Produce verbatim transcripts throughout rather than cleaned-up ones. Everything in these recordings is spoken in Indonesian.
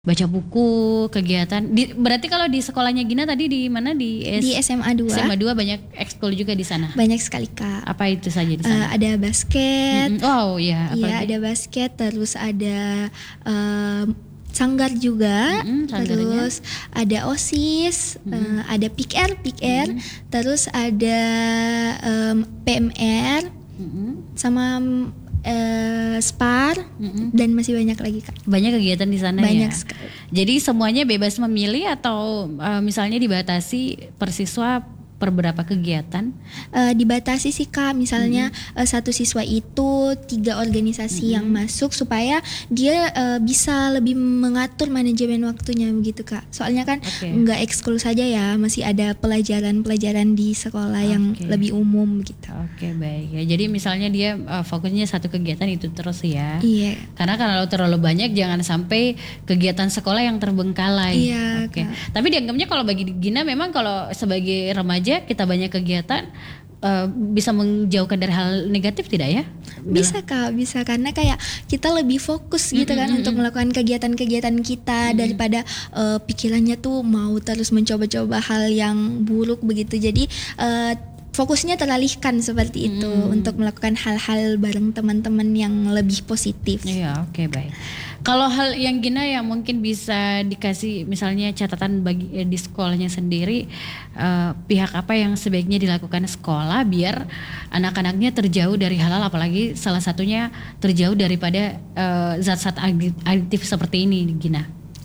Baca buku, kegiatan. Di, berarti kalau di sekolahnya Gina tadi di mana di S, Di S M A dua. S M A dua banyak ekskul juga di sana. Banyak sekali Kak. Apa itu saja di Eh, sana? ada basket. Mm-mm. Oh iya, Iya, apalagi? ada basket, terus ada em, sanggar juga, Mm-mm, sanggarnya. terus ada OSIS, Mm-mm. eh, ada P I K R, P I K R, Mm-mm. terus ada em, P M R Mm-mm. sama eh, SPAR Mm-mm. dan masih banyak lagi Kak. Banyak kegiatan di sana Banyak ya. sekali. Jadi semuanya bebas memilih atau eh, misalnya dibatasi per siswa per berapa kegiatan? Eh, dibatasi sih Kak, misalnya eh, satu siswa itu tiga organisasi yang masuk supaya dia eh, bisa lebih mengatur manajemen waktunya begitu Kak. Soalnya kan Oke. nggak ekskul saja ya, masih ada pelajaran-pelajaran di sekolah yang Oke. lebih umum gitu. Oke, baik ya. Jadi misalnya dia eh, fokusnya satu kegiatan itu terus ya. Iya. Karena kalau terlalu banyak jangan sampai kegiatan sekolah yang terbengkalai. Iya, Oke. Kak. Tapi dianggapnya kalau bagi Gina memang kalau sebagai remaja kita banyak kegiatan eh, bisa menjauhkan dari hal negatif tidak ya? Bisa Kak, bisa karena kayak kita lebih fokus gitu kan Mm-mm, untuk mm-mm. melakukan kegiatan-kegiatan kita daripada eh, pikirannya tuh mau terus mencoba-coba hal yang buruk begitu. Jadi eh, fokusnya teralihkan seperti itu untuk melakukan hal-hal bareng teman-teman yang lebih positif. Iya, oke, baik. Kalau hal yang Gina yang mungkin bisa dikasih misalnya catatan bagi eh, di sekolahnya sendiri, eh, pihak apa yang sebaiknya dilakukan sekolah biar anak-anaknya terjauh dari hal-hal, apalagi salah satunya terjauh daripada eh, zat-zat adi- adiktif seperti ini, Gina.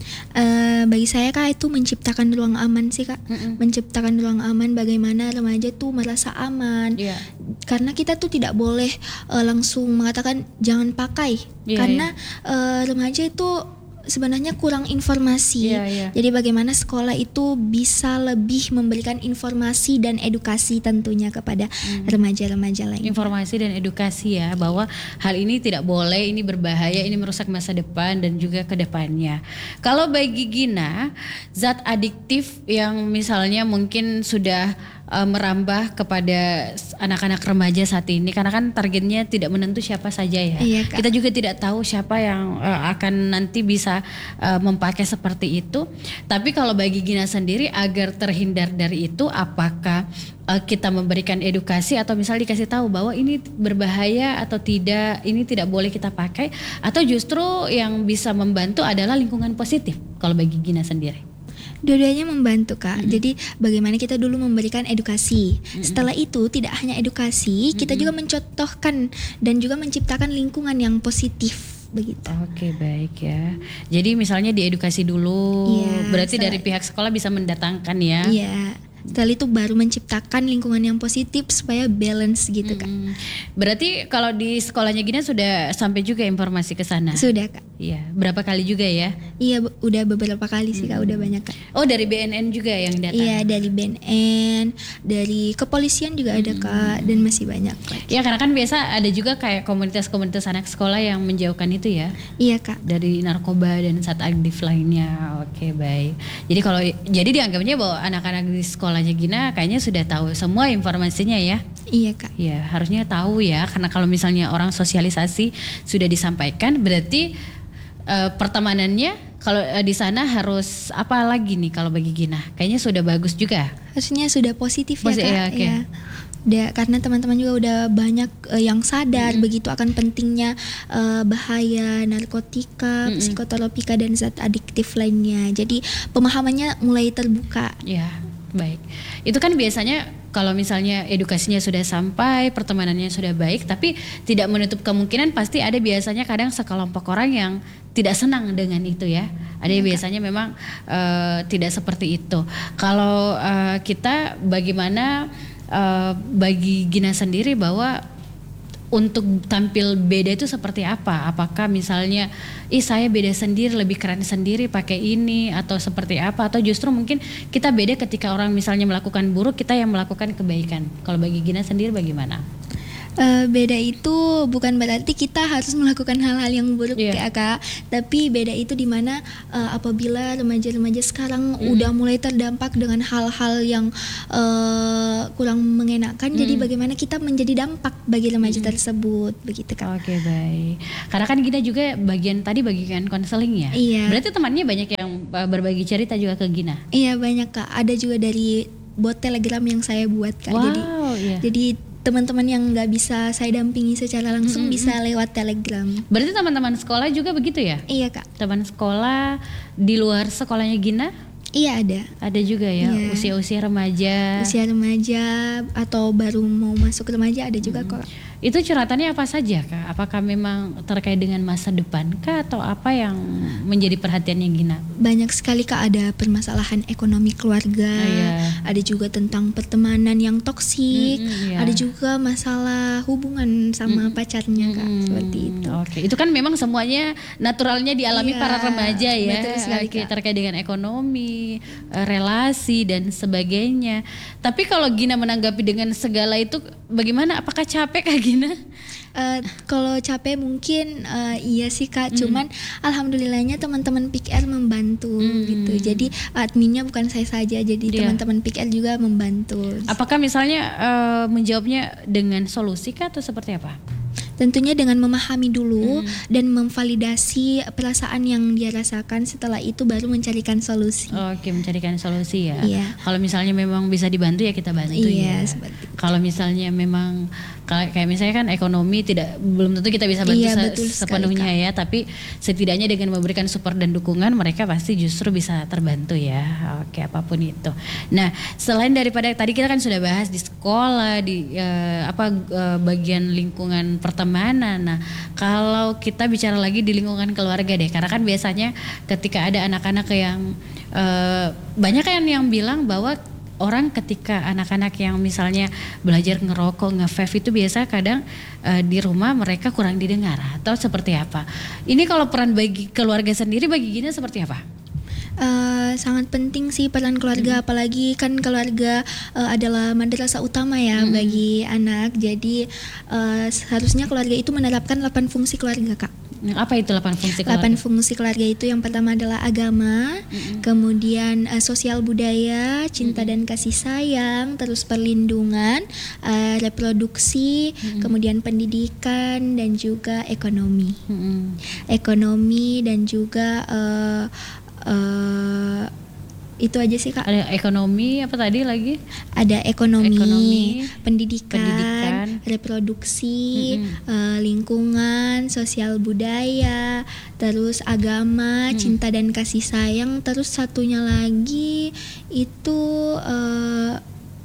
Eh, bagi saya Kak itu menciptakan ruang aman sih Kak. Mm-mm. Menciptakan ruang aman bagaimana remaja tuh merasa aman. Iya. Karena kita tuh tidak boleh eh, langsung mengatakan jangan pakai. Iya, Karena eh, remaja itu sebenarnya kurang informasi. Iya, iya. Jadi bagaimana sekolah itu bisa lebih memberikan informasi dan edukasi tentunya kepada remaja-remaja lain. Informasi dan edukasi ya, bahwa hal ini tidak boleh, ini berbahaya, ini merusak masa depan dan juga ke depannya. Kalau bagi Gina, zat adiktif yang misalnya mungkin sudah uh, merambah kepada s- anak-anak remaja saat ini, karena kan targetnya tidak menentu siapa saja ya. Iya, Kak. Kita juga tidak tahu siapa yang uh, akan nanti bisa uh, memakai seperti itu. Tapi kalau bagi Gina sendiri agar terhindar dari itu, apakah uh, kita memberikan edukasi atau misalnya dikasih tahu bahwa ini berbahaya atau tidak, ini tidak boleh kita pakai, atau justru yang bisa membantu adalah lingkungan positif kalau bagi Gina sendiri? Dua-duanya membantu Kak. Jadi bagaimana kita dulu memberikan edukasi. Setelah itu tidak hanya edukasi, kita juga mencontohkan dan juga menciptakan lingkungan yang positif begitu. Oke, baik ya. Jadi misalnya diedukasi dulu, Iya, berarti setelah- dari pihak sekolah bisa mendatangkan ya. Iya. Setelah itu baru menciptakan lingkungan yang positif supaya balance gitu Kak. Hmm, berarti kalau di sekolahnya Gina sudah sampai juga informasi ke sana? Sudah Kak. Iya, berapa kali juga ya? Iya be- udah beberapa kali sih Kak, udah banyak Kak. Oh, dari B N N juga yang datang? Iya dari B N N, dari kepolisian juga ada Kak, dan masih banyak Kak. Ya, karena kan biasa ada juga kayak komunitas-komunitas anak sekolah yang menjauhkan itu ya, Iya Kak. dari narkoba dan zat adiktif lainnya. Oke, baik. Jadi kalau jadi dianggapnya bahwa anak-anak di sekolahnya Gina kayaknya sudah tahu semua informasinya ya. Iya Kak. Ya, harusnya tahu ya, karena kalau misalnya orang sosialisasi sudah disampaikan, berarti eh, pertemanannya kalau eh, di sana harus apa lagi nih kalau bagi Gina? Kayaknya sudah bagus juga. Harusnya sudah positif ya Posi- Kak. ya, oke. Ya. Udah, karena teman-teman juga udah banyak eh, yang sadar begitu akan pentingnya eh, bahaya narkotika, psikotropika dan zat adiktif lainnya. Jadi pemahamannya mulai terbuka. Ya, baik. Itu kan biasanya kalau misalnya edukasinya sudah sampai, pertemanannya sudah baik, tapi tidak menutup kemungkinan pasti ada biasanya kadang sekelompok orang yang tidak senang dengan itu ya. Ada yang biasanya memang eh, tidak seperti itu. Kalau eh, kita bagaimana eh, bagi Gina sendiri bahwa untuk tampil beda itu seperti apa? Apakah misalnya, ih saya beda sendiri, lebih keren sendiri pakai ini, atau seperti apa? Atau justru mungkin kita beda ketika orang misalnya melakukan buruk, kita yang melakukan kebaikan. Kalau bagi Gina sendiri bagaimana? Eh, beda itu bukan berarti kita harus melakukan hal-hal yang buruk Iya. ya kak, tapi beda itu dimana eh, apabila remaja-remaja sekarang udah mulai terdampak dengan hal-hal yang eh, kurang mengenakan, jadi bagaimana kita menjadi dampak bagi remaja tersebut, begitu kak. Oke, baik. Karena kan Gina juga bagian tadi bagian konseling ya. Iya. Berarti temannya banyak yang uh, berbagi cerita juga ke Gina. Iya banyak kak, ada juga dari bot telegram yang saya buat kak. Jadi Wow, iya. jadi teman-teman yang nggak bisa saya dampingi secara langsung bisa lewat telegram. Berarti teman-teman sekolah juga begitu ya? Iya kak. Teman sekolah di luar sekolahnya Gina Iya ada. ada juga ya, Iya. usia-usia remaja. Usia remaja atau baru mau masuk remaja ada juga kok. Itu curhatannya apa saja Kak? Apakah memang terkait dengan masa depan Kak atau apa yang menjadi perhatiannya Gina? Banyak sekali kak, ada permasalahan ekonomi keluarga, Ah, iya. ada juga tentang pertemanan yang toksik, Mm-mm, iya. ada juga masalah hubungan sama pacarnya kak, Hmm, seperti itu. Oke, itu kan memang semuanya naturalnya dialami Iya, para remaja ya, betul sekali, Oke, Kak. terkait dengan ekonomi, eh, relasi dan sebagainya. Tapi kalau Gina menanggapi dengan segala itu, bagaimana? Apakah capek Kak Gina? Eh, kalau capek mungkin eh, iya sih kak, cuman alhamdulillahnya teman-teman P K R membantu gitu. Jadi adminnya bukan saya saja, jadi Iya. teman-teman P K R juga membantu. Apakah misalnya eh, menjawabnya dengan solusi Kak atau seperti apa? Tentunya dengan memahami dulu dan memvalidasi perasaan yang dia rasakan, setelah itu baru mencarikan solusi. Oke, mencarikan solusi ya. Iya. Kalau misalnya memang bisa dibantu ya kita bantu Iya, ya. seperti itu. Kalau misalnya memang kayak kayak misalnya kan ekonomi tidak belum tentu kita bisa bantu Iya, se- betul sekali, sepenuhnya ya, tapi setidaknya dengan memberikan support dan dukungan mereka pasti justru bisa terbantu ya. Oke, apapun itu. Nah, selain daripada tadi kita kan sudah bahas di sekolah, di eh, apa eh, bagian lingkungan pertemanan. Nah, kalau kita bicara lagi di lingkungan keluarga deh, karena kan biasanya ketika ada anak-anak yang eh, banyak kan yang bilang bahwa orang ketika anak-anak yang misalnya belajar ngerokok, nge-vape itu biasa kadang eh, di rumah mereka kurang didengar atau seperti apa. Ini kalau peran bagi keluarga sendiri bagi Gina seperti apa? Eh, sangat penting sih peran keluarga, apalagi kan keluarga eh, adalah madrasah utama ya bagi anak. Jadi eh, seharusnya keluarga itu menerapkan delapan fungsi keluarga kak. Apa itu delapan fungsi keluarga? Delapan fungsi keluarga itu yang pertama adalah agama, kemudian eh, sosial budaya, cinta dan kasih sayang, terus perlindungan, eh, reproduksi, kemudian pendidikan dan juga ekonomi. Mm-mm. Ekonomi dan juga eh, eh, itu aja sih kak. Ada ekonomi apa tadi lagi? Ada ekonomi, Ekonomi, pendidikan, pendidikan. reproduksi, eh, lingkungan, sosial budaya, terus agama, cinta dan kasih sayang, terus satunya lagi itu eh,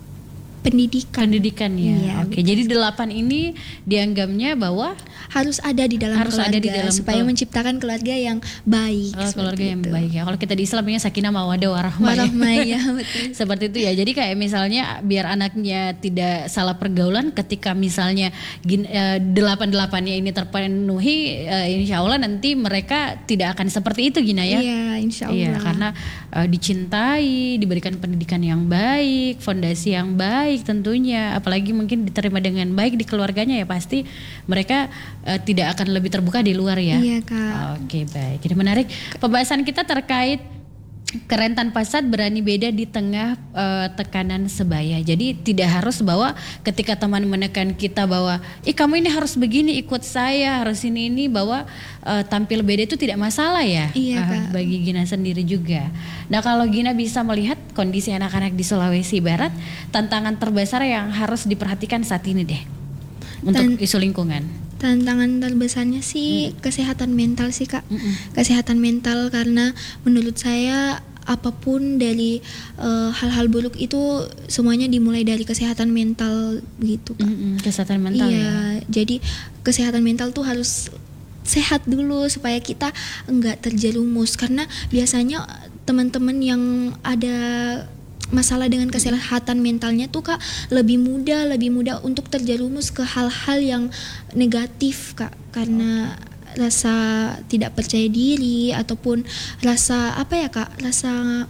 pendidikan. Pendidikan ya. Iya, Oke, jadi delapan ini dianggapnya bahwa harus ada di dalam Harus keluarga ada di dalam supaya kelu- menciptakan keluarga yang baik. oh, keluarga seperti yang itu. baik ya. Kalau kita di Islam ya sakinah mawaddah warahmah. ya. Warahmah, ya, betul. Seperti itu ya. Jadi kayak misalnya biar anaknya tidak salah pergaulan ketika misalnya gin- eh, delapan-delapannya ini terpenuhi, eh, insya Allah nanti mereka tidak akan seperti itu Gina ya. Iya, insya Allah. Iya, karena eh, dicintai, diberikan pendidikan yang baik, fondasi yang baik tentunya, apalagi mungkin diterima dengan baik di keluarganya ya pasti mereka eh, tidak akan lebih terbuka di luar ya. Iya, Kak. Oke, baik. Jadi menarik pembahasan kita terkait keren tanpa sad berani beda di tengah eh, tekanan sebaya. Jadi tidak harus bahwa ketika teman menekan kita bahwa ih kamu ini harus begini ikut saya, harus ini ini bahwa eh, tampil beda itu tidak masalah ya. Iya, eh, Kak. bagi Gina sendiri juga. Nah, kalau Gina bisa melihat kondisi anak-anak di Sulawesi Barat, tantangan terbesar yang harus diperhatikan saat ini deh untuk Tan- isu lingkungan. Tantangan terbesarnya sih kesehatan mental sih Kak. Mm-mm. Kesehatan mental, karena menurut saya apapun dari eh, hal-hal buruk itu semuanya dimulai dari kesehatan mental begitu Kak. Mm-mm, kesehatan mental Iya, ya. jadi kesehatan mental tuh harus sehat dulu supaya kita enggak terjerumus, karena biasanya teman-teman yang ada masalah dengan kesehatan mentalnya tuh Kak lebih mudah lebih mudah untuk terjerumus ke hal-hal yang negatif Kak, karena rasa tidak percaya diri ataupun rasa apa ya Kak, rasa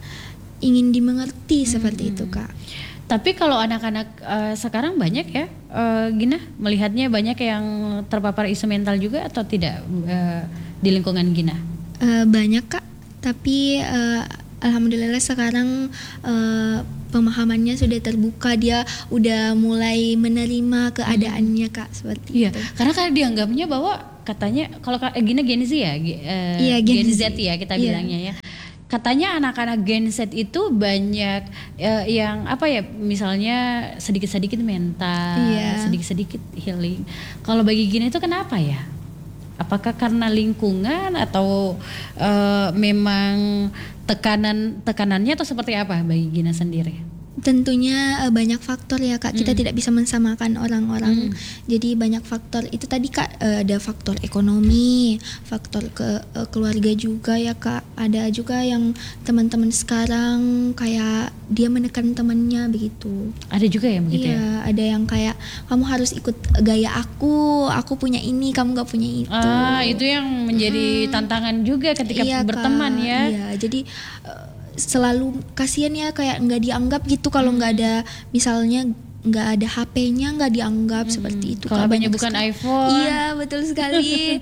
ingin dimengerti seperti itu Kak. Tapi kalau anak-anak eh, sekarang banyak ya uh, Gina melihatnya banyak yang terpapar isu mental juga atau tidak uh, di lingkungan Gina? Uh, banyak Kak, tapi uh, alhamdulillah sekarang uh, pemahamannya sudah terbuka, dia udah mulai menerima keadaannya Kak, seperti iya, itu. Karena kan dianggapnya bahwa katanya kalau Gina Gen Z ya, uh, iya, Gen, Gen Z, Z ya kita iya. bilangnya ya. Katanya anak-anak Gen Z itu banyak uh, yang apa ya, misalnya sedikit-sedikit mental, iya. sedikit-sedikit healing. Kalau bagi Gina itu kenapa ya? Apakah karena lingkungan atau uh, memang tekanan tekanannya atau seperti apa bagi Gina sendiri? Tentunya uh, banyak faktor ya Kak, kita mm. tidak bisa mensamakan orang-orang. Mm. Jadi banyak faktor itu tadi Kak, uh, ada faktor ekonomi, faktor ke uh, keluarga juga ya Kak. Ada juga yang teman-teman sekarang kayak dia menekan temannya begitu. Ada juga ya begitu iya, ya? Ada yang kayak kamu harus ikut gaya aku, aku punya ini, kamu gak punya itu. Ah, itu yang menjadi hmm. tantangan juga ketika iya, berteman Kak. ya. Iya, jadi uh, selalu kasihan ya, kayak nggak dianggap gitu kalau nggak hmm. ada misalnya nggak ada H P-nya nggak dianggap hmm. seperti itu. Kalau H P-nya bukan sekali. iPhone. Iya betul sekali.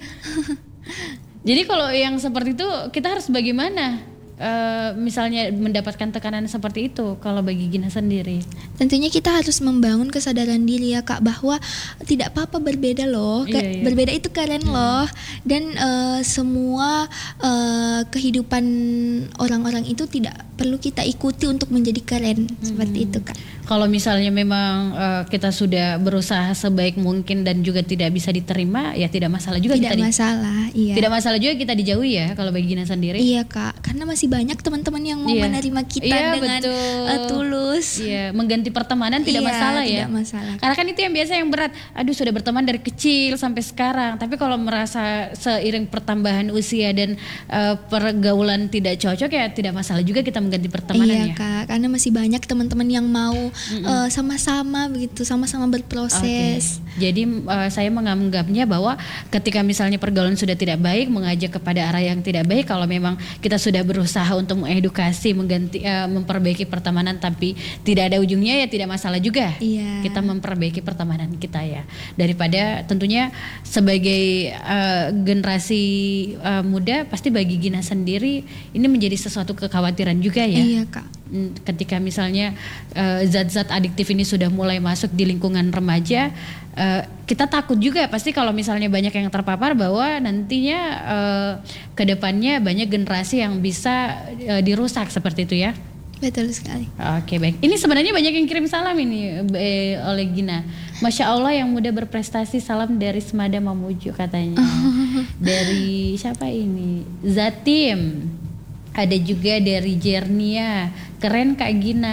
Jadi kalau yang seperti itu kita harus bagaimana? Uh, misalnya mendapatkan tekanan seperti itu kalau bagi Gina sendiri? Tentunya kita harus membangun kesadaran diri ya Kak, bahwa tidak apa-apa berbeda loh, iya, iya. berbeda itu keren hmm. loh, dan uh, semua uh, kehidupan orang-orang itu tidak perlu kita ikuti untuk menjadi keren, hmm. seperti itu Kak. Kalau misalnya memang uh, kita sudah berusaha sebaik mungkin dan juga tidak bisa diterima, ya tidak masalah juga. Tidak kita masalah, di, iya. Tidak masalah juga kita dijauhi ya kalau bagi Gina sendiri. Iya Kak, karena masih banyak teman-teman yang mau iya. menerima kita iya, dengan uh, tulus. Iya, mengganti pertemanan tidak iya, masalah ya. Tidak masalah. Karena kan itu yang biasa yang berat. Aduh sudah berteman dari kecil sampai sekarang. Tapi kalau merasa seiring pertambahan usia dan uh, pergaulan tidak cocok ya tidak masalah juga kita mengganti pertemanan iya, ya. Kak, karena masih banyak teman-teman yang mau uh, sama-sama begitu, sama-sama berproses. Okay. Jadi uh, saya menganggapnya bahwa ketika misalnya pergaulan sudah tidak baik, mengajak kepada arah yang tidak baik, kalau memang kita sudah berusaha untuk mengedukasi, mengganti, uh, memperbaiki pertemanan tapi tidak ada ujungnya ya tidak masalah juga. Iya. Kita memperbaiki pertemanan kita ya. Daripada tentunya sebagai uh, generasi uh, muda pasti bagi Gina sendiri ini menjadi sesuatu kekhawatiran juga ya. Iya Kak. Ketika misalnya uh, zat-zat adiktif ini sudah mulai masuk di lingkungan remaja, uh, kita takut juga pasti kalau misalnya banyak yang terpapar bahwa nantinya uh, ke depannya banyak generasi yang bisa uh, dirusak seperti itu ya. Betul sekali. Oke, baik. Ini sebenarnya banyak yang kirim salam ini eh, oleh Gina. Masya Allah yang muda berprestasi, salam dari Semada Mamuju katanya. Dari siapa ini? Zatim. Ada juga dari Jernia. Keren Kak Gina.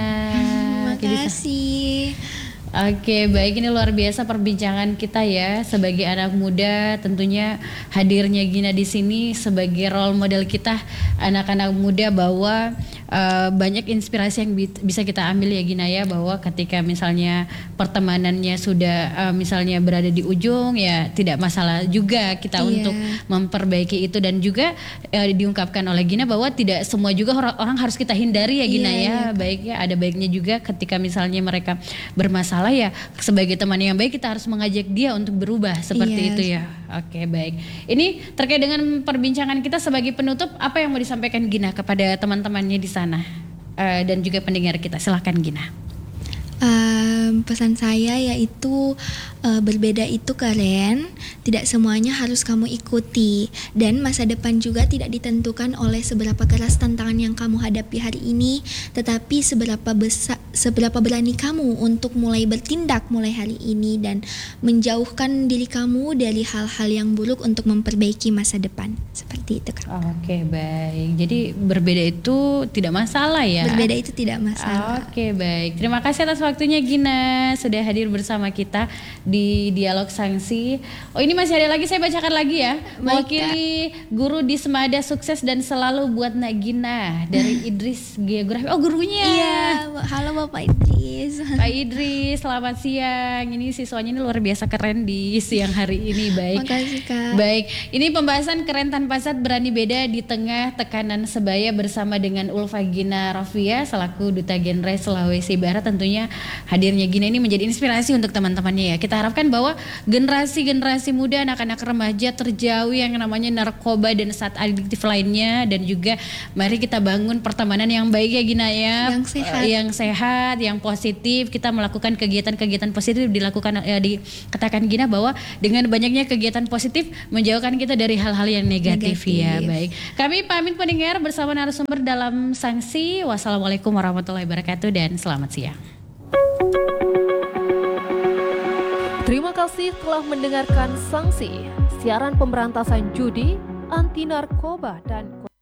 Makasih. Oke, baik, ini luar biasa perbincangan kita ya sebagai anak muda. Tentunya hadirnya Gina di sini sebagai role model kita anak-anak muda bahwa uh, banyak inspirasi yang bi- bisa kita ambil ya Gina ya, bahwa ketika misalnya pertemanannya sudah uh, misalnya berada di ujung ya tidak masalah juga kita iya. untuk memperbaiki itu, dan juga uh, diungkapkan oleh Gina bahwa tidak semua juga orang, orang harus kita hindari ya Gina iya, ya. Iya, baiknya ada baiknya juga ketika misalnya mereka bermasalah ya sebagai teman yang baik kita harus mengajak dia untuk berubah seperti yes. itu ya. Oke, baik. Ini terkait dengan perbincangan kita sebagai penutup, apa yang mau disampaikan Gina kepada teman-temannya di sana uh, dan juga pendengar kita? Silakan Gina. Um, pesan saya yaitu uh, berbeda itu keren, tidak semuanya harus kamu ikuti, dan masa depan juga tidak ditentukan oleh seberapa keras tantangan yang kamu hadapi hari ini, tetapi seberapa besar, seberapa berani kamu untuk mulai bertindak mulai hari ini dan menjauhkan diri kamu dari hal-hal yang buruk untuk memperbaiki masa depan. Seperti itu Kak. Oke, baik. Jadi berbeda itu tidak masalah ya. Berbeda itu tidak masalah. Oke, baik. Terima kasih atas waktunya Gina sudah hadir bersama kita di Dialog Sangsi. Oh, ini masih ada lagi, saya bacakan lagi ya. Mewakili guru di Semada, sukses dan selalu buat Nak Gina dari Idris Geografi. Oh, gurunya. Iya, halo Bapak Idris. Pak Idris, selamat siang. Ini siswanya ini luar biasa keren di siang hari ini. Baik. Makasih Kak. Baik, ini pembahasan keren tanpa zat berani beda di tengah tekanan sebaya bersama dengan Ulfa Gina Rafia selaku Duta Genre Sulawesi Barat. Tentunya hadirnya namanya Gina ini menjadi inspirasi untuk teman-temannya ya. Kita harapkan bahwa generasi-generasi muda, anak-anak remaja terjauhi yang namanya narkoba dan zat adiktif lainnya, dan juga mari kita bangun pertemanan yang baik ya Gina ya, Yang sehat. Eh, yang sehat, yang positif. Kita melakukan kegiatan-kegiatan positif dilakukan ya, dikatakan Gina bahwa dengan banyaknya kegiatan positif menjauhkan kita dari hal-hal yang negatif, Negatif. ya. Baik. Kami pamit pendengar bersama narasumber dalam Sanksi. Wassalamualaikum warahmatullahi wabarakatuh dan selamat siang. Terima kasih telah mendengarkan Sanksi, siaran pemberantasan judi, anti narkoba dan